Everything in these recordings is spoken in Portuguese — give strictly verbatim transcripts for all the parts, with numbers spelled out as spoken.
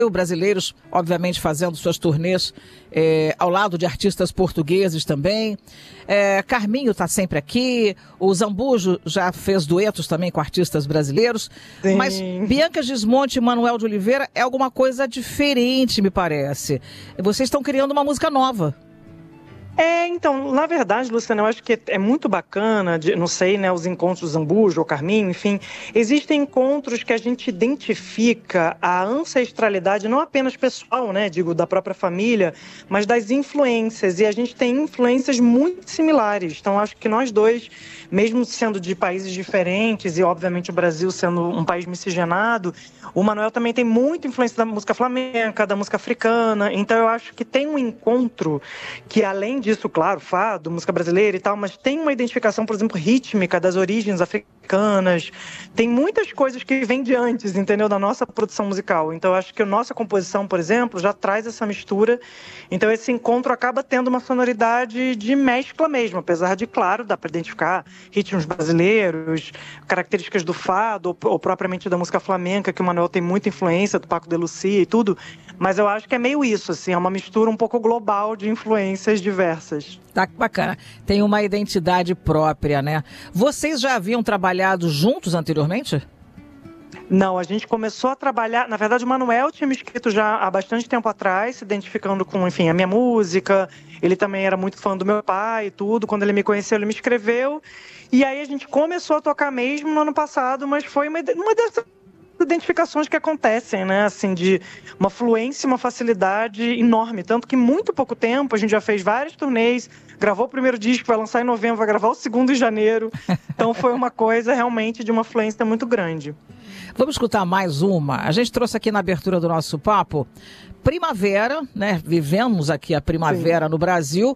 brasileiros, obviamente, fazendo suas turnês é, ao lado de artistas portugueses também. É, Carminho está sempre aqui, o Zambujo já fez duetos também com artistas brasileiros. Sim. Mas Bianca Gismonti e Manuel de Oliveira é alguma coisa diferente, me parece. Vocês estão criando uma música nova. É, então, na verdade, Luciana, eu acho que é muito bacana, de, não sei, né, os encontros do Zambujo ou Carminho, enfim, existem encontros que a gente identifica a ancestralidade não apenas pessoal, né, digo, da própria família, mas das influências, e a gente tem influências muito similares. Então, acho que nós dois, mesmo sendo de países diferentes, e obviamente o Brasil sendo um país miscigenado, o Manuel também tem muita influência da música flamenca, da música africana, então eu acho que tem um encontro que, além disso, claro, fado, música brasileira e tal, mas tem uma identificação, por exemplo, rítmica das origens africanas, tem muitas coisas que vêm de antes, entendeu, da nossa produção musical. Então eu acho que a nossa composição, por exemplo, já traz essa mistura, então esse encontro acaba tendo uma sonoridade de mescla mesmo, apesar de, claro, dá para identificar ritmos brasileiros, características do fado, ou, ou propriamente da música flamenca, que o Manuel tem muita influência, do Paco de Lucia e tudo, mas eu acho que é meio isso, assim, é uma mistura um pouco global de influências diversas. Tá bacana. Tem uma identidade própria, né? Vocês já haviam trabalhado juntos anteriormente? Não, a gente começou a trabalhar... Na verdade, o Manuel tinha me escrito já há bastante tempo atrás, se identificando com, enfim, a minha música. Ele também era muito fã do meu pai e tudo. Quando ele me conheceu, ele me escreveu. E aí a gente começou a tocar mesmo no ano passado, mas foi uma, uma dessas identificações que acontecem, né, assim, de uma fluência, uma facilidade enorme, tanto que em muito pouco tempo a gente já fez várias turnês, gravou o primeiro disco, vai lançar em novembro, vai gravar o segundo em janeiro, então foi uma coisa realmente de uma fluência muito grande. Vamos escutar mais uma, a gente trouxe aqui na abertura do nosso papo, Primavera, né, vivemos aqui a primavera Sim. no Brasil,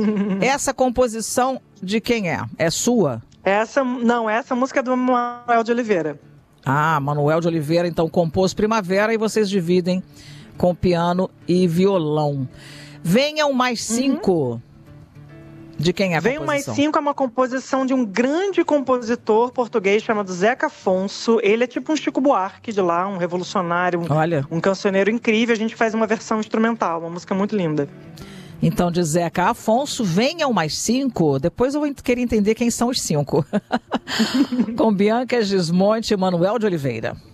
essa composição de quem é? É sua? Essa, não, essa música é do Manuel de Oliveira. Ah, Manuel de Oliveira, então, compôs Primavera e vocês dividem com piano e violão. Venham Mais Cinco. Uhum. De quem é a Venham composição? Mais Cinco é uma composição de um grande compositor português chamado Zeca Afonso. Ele é tipo um Chico Buarque de lá, um revolucionário, um, Olha. um cancioneiro incrível. A gente faz uma versão instrumental, uma música muito linda. Então, de Zeca Afonso, Venham Mais Cinco. Depois eu vou querer entender quem são os cinco. Com Bianca Gismonti e Manuel de Oliveira.